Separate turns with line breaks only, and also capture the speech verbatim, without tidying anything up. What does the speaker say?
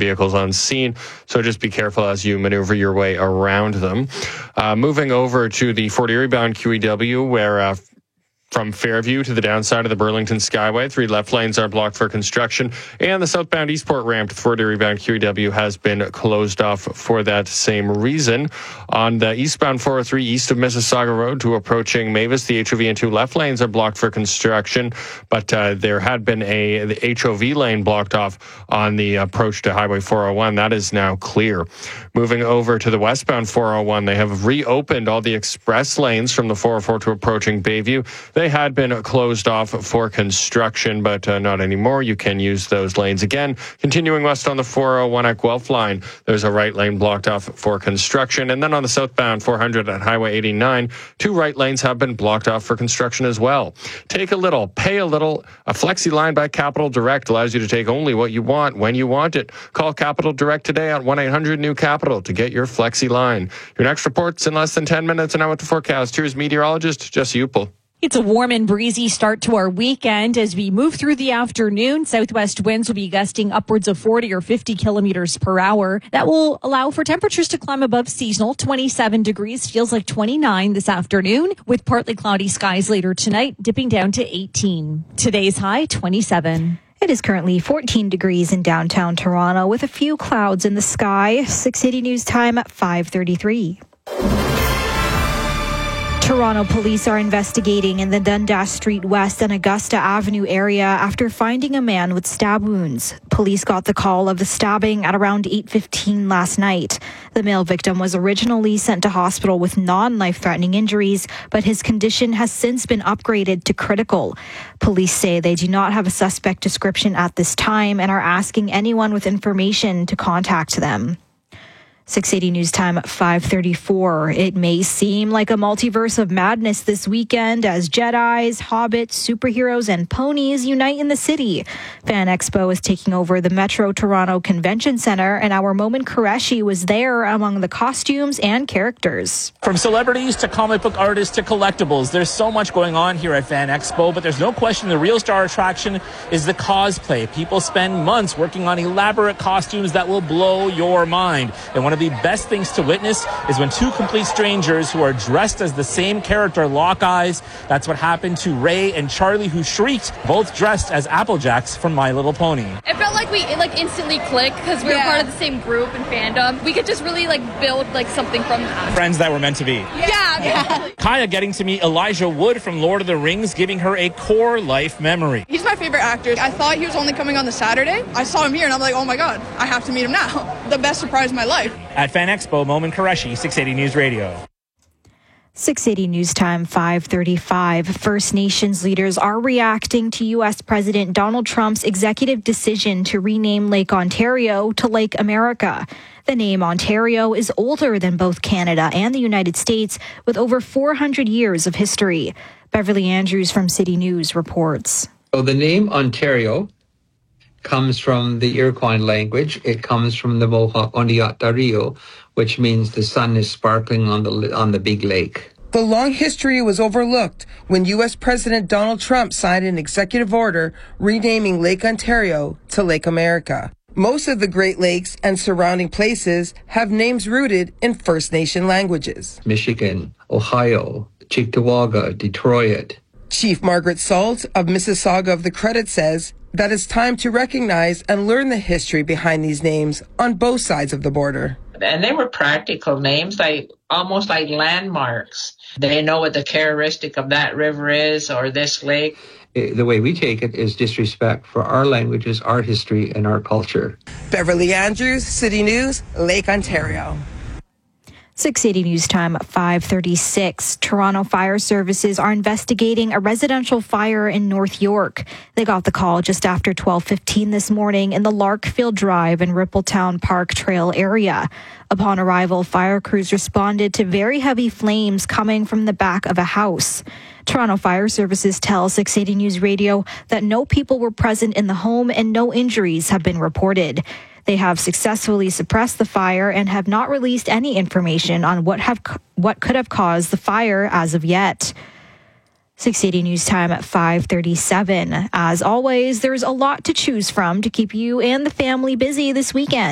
vehicles on scene, so just be careful as you maneuver your way around them. Uh, moving over to the Fort Erie bound Q E W, where uh, from Fairview to the downside of the Burlington Skyway, three left lanes are blocked for construction, and the southbound Eastport ramp to Fort Erie bound Q E W has been closed off for that same reason. On the eastbound four oh three east of Mississauga Road to approaching Mavis, the H O V and two left lanes are blocked for construction, but uh, there had been a the H O V lane blocked off on the approach to Highway four oh one. That is now clear. Moving over to the westbound four oh one, they have reopened all the express lanes from the four oh four to approaching Bayview. They had been closed off for construction, but uh, not anymore. You can use those lanes again. Continuing west on the four oh one at Guelph line, there's a right lane blocked off for construction. And then on the southbound four hundred at Highway eighty-nine, two right lanes have been blocked off for construction as well. Take a little, pay a little. A Flexi line by Capital Direct allows you to take only what you want when you want it. Call Capital Direct today at one eight hundred new capital to get your Flexi line. Your next report's in less than ten minutes, and now with the forecast. Here's meteorologist Jesse Upel.
It's a warm and breezy start to our weekend. As we move through the afternoon, southwest winds will be gusting upwards of forty or fifty kilometers per hour. That will allow for temperatures to climb above seasonal. twenty-seven degrees, feels like twenty-nine this afternoon, with partly cloudy skies later tonight, dipping down to eighteen. Today's high, twenty-seven.
It is currently fourteen degrees in downtown Toronto with a few clouds in the sky. six eighty News Time at five thirty-three. Toronto police are investigating in the Dundas Street West and Augusta Avenue area after finding a man with stab wounds. Police got the call of the stabbing at around eight fifteen last night. The male victim was originally sent to hospital with non-life-threatening injuries, but his condition has since been upgraded to critical. Police say they do not have a suspect description at this time and are asking anyone with information to contact them. six eighty News Time at five thirty-four. It may seem like a multiverse of madness this weekend as Jedis, hobbits, superheroes, and ponies unite in the city. Fan Expo is taking over the Metro Toronto Convention Centre, and our Momin Qureshi was there among the costumes and characters.
From celebrities to comic book artists to collectibles, there's so much going on here at Fan Expo, but there's no question the real star attraction is the cosplay. People spend months working on elaborate costumes that will blow your mind. And one of the best things to witness is when two complete strangers who are dressed as the same character lock eyes. That's what happened to Ray and Charlie, who shrieked, both dressed as Applejacks from My Little Pony.
It felt like we like instantly clicked because we were yeah. part of the same group and fandom. We could just really like build like something from that.
Friends that were meant to be.
Yeah. yeah. yeah.
Kaya getting to meet Elijah Wood from Lord of the Rings, giving her a core life memory.
He's my favorite actor. I thought he was only coming on the Saturday. I saw him here and I'm like, oh my God, I have to meet him now. The best surprise of my life.
At Fan Expo, Momin Qureshi, six eighty News Radio.
six eighty News Time, five thirty-five. First Nations leaders are reacting to U S President Donald Trump's executive decision to rename Lake Ontario to Lake America. The name Ontario is older than both Canada and the United States, with over four hundred years of history. Beverly Andrews from City News reports.
So the name Ontario comes from the Iroquois language. It comes from the Mohawk Oniatario, which means the sun is sparkling on the on the big lake.
The long history was overlooked when U S President Donald Trump signed an executive order renaming Lake Ontario to Lake America. Most of the Great Lakes and surrounding places have names rooted in First Nation languages.
Michigan, Ohio, Cheektowaga, Detroit.
Chief Margaret Salt of Mississauga of the Credit says that it's time to recognize and learn the history behind these names on both sides of the border.
And they were practical names, like almost like landmarks. They know what the characteristic of that river is or this lake.
The way we take it is disrespect for our languages, our history, and our culture.
Beverly Andrews, City News, Lake Ontario.
six eighty News Time, five thirty-six. Toronto Fire Services are investigating a residential fire in North York. They got the call just after twelve fifteen this morning in the Larkfield Drive and Rippletown Park Trail area. Upon arrival, fire crews responded to very heavy flames coming from the back of a house. Toronto Fire Services tell six eighty News Radio that no people were present in the home and no injuries have been reported. They have successfully suppressed the fire and have not released any information on what have what could have caused the fire as of yet. six eighty News Time at five thirty-seven. As always, there's a lot to choose from to keep you and the family busy this weekend.